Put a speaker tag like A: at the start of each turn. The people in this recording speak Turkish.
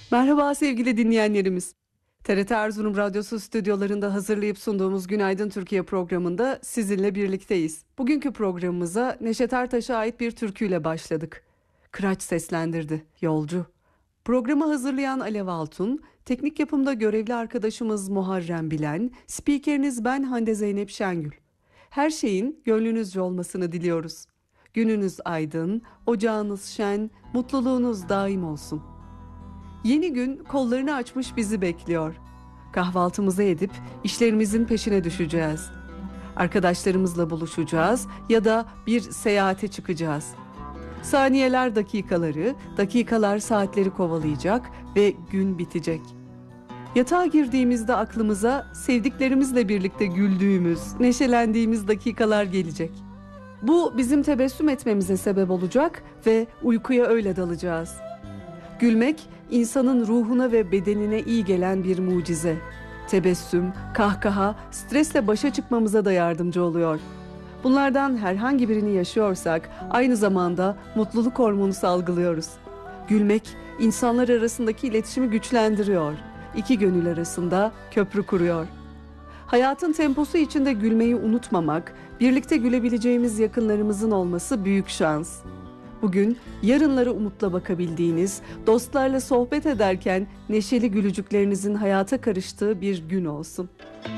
A: Merhaba sevgili dinleyenlerimiz. TRT Erzurum Radyosu stüdyolarında hazırlayıp sunduğumuz Günaydın Türkiye programında sizinle birlikteyiz. Bugünkü programımıza Neşet Ertaş'a ait bir türküyle başladık. Kıraç seslendirdi, Yolcu. Programı hazırlayan Alev Altun, teknik yapımda görevli arkadaşımız Muharrem Bilen, spikeriniz ben Hande Zeynep Şengül. Her şeyin gönlünüzce olmasını diliyoruz. Gününüz aydın, ocağınız şen, mutluluğunuz daim olsun. Yeni gün kollarını açmış bizi bekliyor. Kahvaltımızı edip işlerimizin peşine düşeceğiz. Arkadaşlarımızla buluşacağız ya da bir seyahate çıkacağız. Saniyeler dakikaları, dakikalar saatleri kovalayacak ve gün bitecek. Yatağa girdiğimizde aklımıza sevdiklerimizle birlikte güldüğümüz, neşelendiğimiz dakikalar gelecek. Bu bizim tebessüm etmemize sebep olacak ve uykuya öyle dalacağız. Gülmek, insanın ruhuna ve bedenine iyi gelen bir mucize. Tebessüm, kahkaha, stresle başa çıkmamıza da yardımcı oluyor. Bunlardan herhangi birini yaşıyorsak aynı zamanda mutluluk hormonu salgılıyoruz. Gülmek, insanlar arasındaki iletişimi güçlendiriyor. İki gönül arasında köprü kuruyor. Hayatın temposu içinde gülmeyi unutmamak, birlikte gülebileceğimiz yakınlarımızın olması büyük şans. Bugün yarınlara umutla bakabildiğiniz, dostlarla sohbet ederken neşeli gülücüklerinizin hayata karıştığı bir gün olsun.